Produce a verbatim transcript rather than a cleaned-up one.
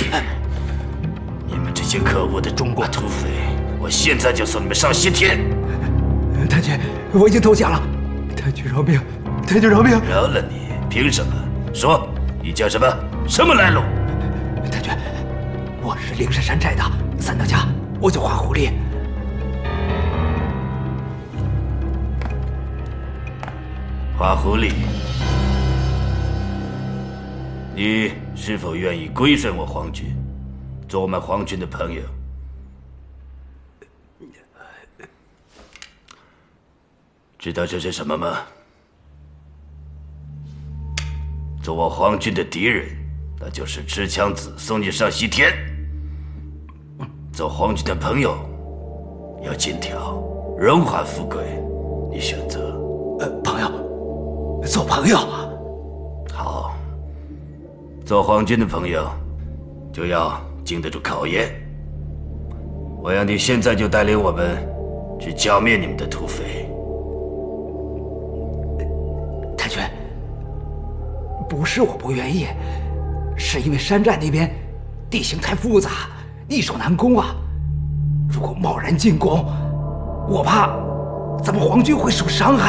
你们这些可恶的中国土匪，我现在就送你们上西天！ 太君，我已经投降了。太君饶命！太君饶命！ 饶了你？凭什么？说，你叫什么？什么来路？ 太君，我是灵山山寨的三当家，我叫花狐狸。 花狐狸，你是否愿意归顺我皇军，做我们皇军的朋友？知道这是什么吗？做我皇军的敌人，那就是持枪子送你上西天；做皇军的朋友，要金条、荣华富贵，你选择。 呃，朋友，做朋友。 好，做皇军的朋友，就要经得住考验。我要你现在就带领我们去剿灭你们的土匪。 太君，不是我不愿意，是因为山寨那边地形太复杂，易守难攻啊。如果贸然进攻，我怕咱们皇军会受伤害。